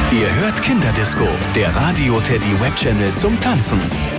Ihr hört Kinderdisco, der Radio Teddy Webchannel zum Tanzen.